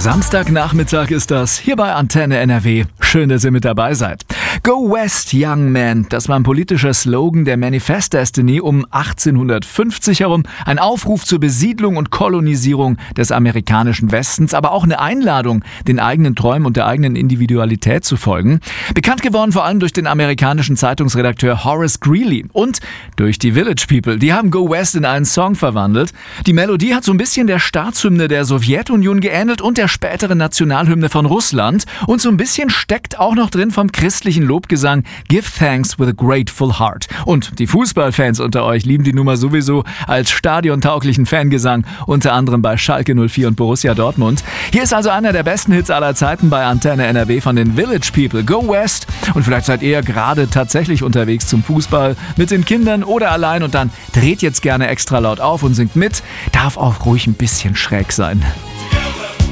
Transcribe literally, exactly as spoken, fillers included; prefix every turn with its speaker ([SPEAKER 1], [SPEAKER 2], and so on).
[SPEAKER 1] Samstagnachmittag ist das, hier bei Antenne N R W. Schön, dass ihr mit dabei seid. Go West, Young Man, das war ein politischer Slogan der Manifest Destiny um achtzehnhundertfünfzig herum. Ein Aufruf zur Besiedlung und Kolonisierung des amerikanischen Westens, aber auch eine Einladung, den eigenen Träumen und der eigenen Individualität zu folgen. Bekannt geworden vor allem durch den amerikanischen Zeitungsredakteur Horace Greeley und durch die Village People. Die haben Go West in einen Song verwandelt. Die Melodie hat so ein bisschen der Staatshymne der Sowjetunion geähnelt und der späteren Nationalhymne von Russland. Und so ein bisschen steckt auch noch drin vom christlichen Lobgesang Give Thanks with a Grateful Heart. Und die Fußballfans unter euch lieben die Nummer sowieso als stadiontauglichen Fangesang, unter anderem bei Schalke null vier und Borussia Dortmund. Hier ist also einer der besten Hits aller Zeiten bei Antenne N R W von den Village People. Go West. Und vielleicht seid ihr gerade tatsächlich unterwegs zum Fußball mit den Kindern oder allein und dann dreht jetzt gerne extra laut auf und singt mit. Darf auch ruhig ein bisschen schräg sein.